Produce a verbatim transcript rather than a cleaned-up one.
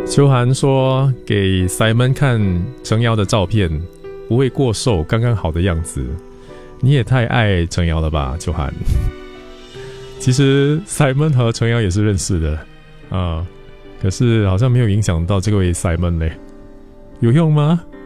秋涵说给 Simon 看程瑶的照片，不会过瘦，刚刚好的样子。你也太爱程瑶了吧，秋涵。其实 Simon 和程瑶也是认识的啊，可是好像没有影响到这位 Simon 嘞，有用吗？